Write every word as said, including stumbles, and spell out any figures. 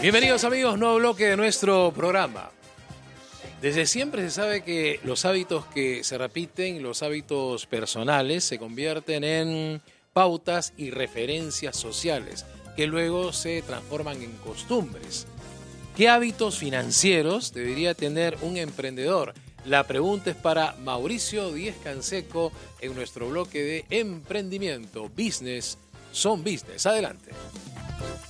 Bienvenidos amigos, nuevo bloque de nuestro programa. Desde siempre se sabe que los hábitos que se repiten, los hábitos personales, se convierten en pautas y referencias sociales, que luego se transforman en costumbres. ¿Qué hábitos financieros debería tener un emprendedor? La pregunta es para Mauricio Díez Canseco en nuestro bloque de emprendimiento. Business son business. Adelante.